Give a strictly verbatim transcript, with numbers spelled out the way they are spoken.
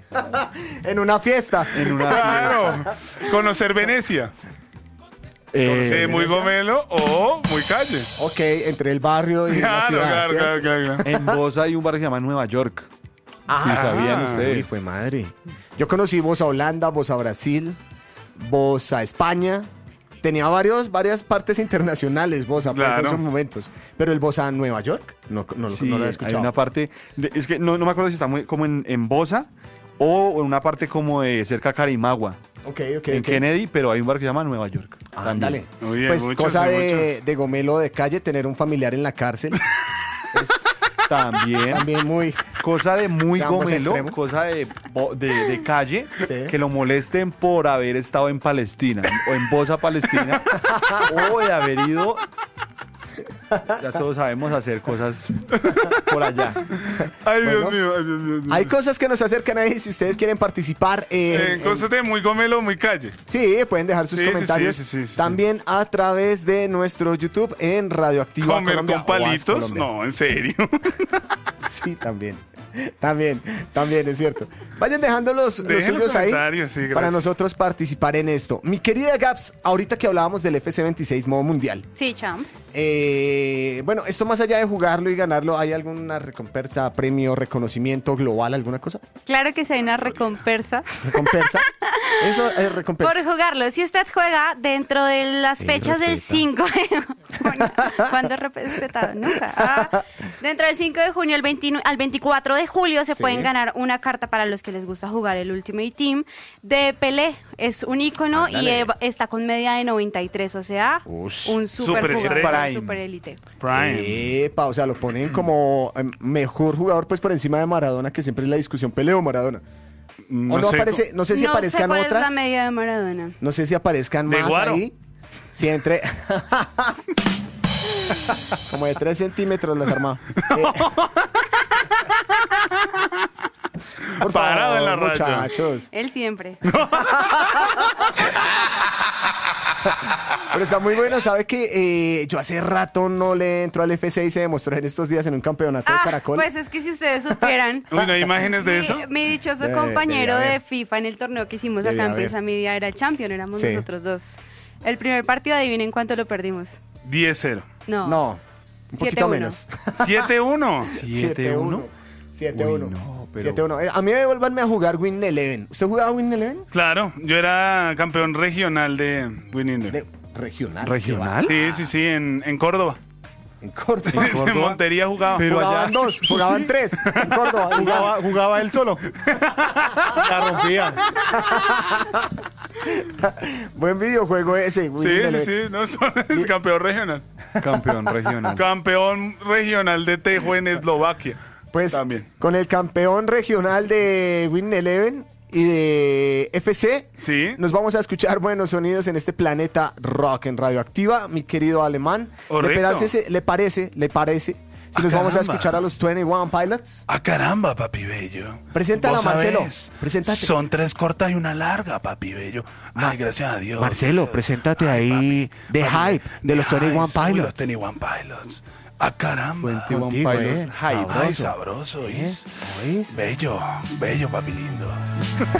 En una fiesta. En una Claro. Conocer Venecia. Eh, Sí, muy gomelo o muy calle. Ok, entre el barrio y la Claro, ciudad. claro, ¿cierto? claro, claro, claro. En Bosa hay un bar que se llama Nueva York. Ah, Sí, sabían uy, ustedes. fue madre. Yo conocí Bosa Holanda, Bosa Brasil, Bosa España. Tenía varios, varias partes internacionales, Bosa, pues, Claro. en esos momentos. Pero el Bosa Nueva York, no, no, Sí, no lo he hay escuchado. una parte, de- es que no, no me acuerdo si está muy, como en, en Bosa o en una parte como de cerca a Carimagua, Ok, ok, en ok. Kennedy, pero hay un bar que se llama Nueva York. también. Ándale. Muy bien, Pues muchos, cosa hay de, de gomelo de calle, tener un familiar en la cárcel. Es También, también muy... cosa de muy De ambos gomelo, extremos. cosa de, bo- de, de calle, Sí. que lo molesten por haber estado en Palestina o en Bosa, Palestina, o de haber ido, ya todos sabemos hacer cosas por allá. Ay, Dios Bueno. mío, ay, Dios mío. Dios mío. Hay cosas que nos acercan ahí, si ustedes quieren participar. eh, Eh, cosas de muy gomelo, muy calle. Sí, pueden dejar sus Sí, sí, comentarios sí, sí, sí, sí, también a través de nuestro YouTube en Radioactiva Comer Colombia con o As palitos, Colombia. no, en serio. Sí, también. También, también es cierto. Vayan dejando los, los Dejen los suyos ahí comentarios, sí, gracias. para nosotros participar en esto. Mi querida Gaps, ahorita que hablábamos del F C veintiséis modo mundial, Sí, champs. eh, bueno, esto más allá de jugarlo y ganarlo, ¿hay alguna recompensa, premio, reconocimiento global, alguna cosa? Claro que sí hay una recompensa ¿Recompensa? Eso es recompensa. por jugarlo. Si usted juega dentro de las Sí, fechas del respeta. cinco de junio, ¿cuándo he respetado? Nunca. Ah, dentro del cinco de junio al, veintinueve al veinticuatro de julio se Sí. pueden ganar una carta para los que les gusta jugar el Ultimate Team de Pelé. Es un ícono y Ándale. eh, está con media de noventa y tres, o sea, Ush. un super Superestrella. jugador, Prime. super élite. Prime. Epa, o sea, lo ponen como eh, mejor jugador pues por encima de Maradona, que siempre es la discusión, Pelé o Maradona. No o no sé aparece, no sé si no sé aparezcan cuál es otras. la media de Maradona. No sé si aparezcan De más Guaro. ahí. Si entre. Como de tres centímetros las armaba. Eh, Por Parado en la favor, raya. muchachos. Él siempre. Pero está muy bueno. ¿Sabe que eh, yo hace rato no le entro al F C y se demostró en estos días en un campeonato de Ah, Caracol? pues es que si ustedes supieran. Uy, ¿no hay imágenes de mi, eso? mi dichoso Debe- compañero debe de haber. FIFA en el torneo que hicimos Debe acá en haber. Presa Media era el champion, éramos Sí. nosotros dos. El primer partido, adivinen cuánto lo perdimos. diez cero. No. No, un siete poquito uno. menos. siete uno. siete uno. siete Uy, uno. no, pero- siete uno. Eh, A mí devuélvanme a jugar Win Eleven. ¿Usted jugaba Win Eleven? Claro, yo era campeón regional de Winning. De regional. ¿Regional? Sí, sí, sí, en, en Córdoba. En Córdoba. En En Córdoba. Montería jugaba. Pero Jugaban allá- dos, jugaban tres. En Córdoba. y ya. Jugaba, jugaba él solo. La rompía. Buen videojuego ese. Win Sí, sí, Eleven. sí, no, son el campeón regional. Campeón regional. Campeón regional de Tejo en Eslovaquia. Pues También. con el campeón regional de Win Eleven y de F C, Sí. nos vamos a escuchar buenos sonidos en este planeta rock en Radioactiva, mi querido alemán. ¿Le Correcto. parece, le parece, le parece si Ah, nos vamos a caramba. escuchar a los veintiuno Pilots? Ah, caramba, papi bello. Preséntala, Vos Marcelo. sabés, Preséntate. Son tres cortas y una larga, papi bello. Ay, gracias a Dios. Marcelo, Gracias. preséntate ahí de hype, de los veintiuno Hype, soy Pilots. Los veintiuno Pilots. Ah, caramba. veintiuno Contigo, Pilots. eh. Hype. Ay, sabroso, ¿oís? ¿Oís? Bello, bello, papi lindo.